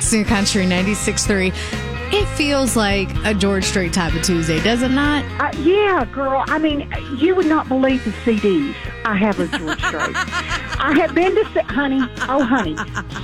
Next New Country 96.3. It feels like a George Strait type of Tuesday, does it not? Yeah, girl. I mean, you would not believe the CDs I have of George Strait. I have been to, honey,